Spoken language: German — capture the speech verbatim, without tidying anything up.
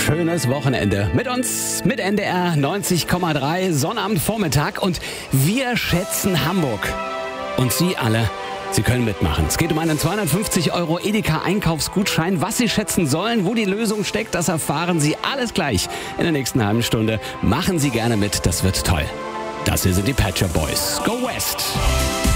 schönes Wochenende mit uns, mit N D R neunzig Komma drei, Sonnabendvormittag und wir schätzen Hamburg. Und Sie alle, Sie können mitmachen. Es geht um einen zweihundertfünfzig Euro Edeka-Einkaufsgutschein. Was Sie schätzen sollen, wo die Lösung steckt, das erfahren Sie alles gleich in der nächsten halben Stunde. Machen Sie gerne mit, das wird toll. Das hier sind die Pet Shop Boys. Go West!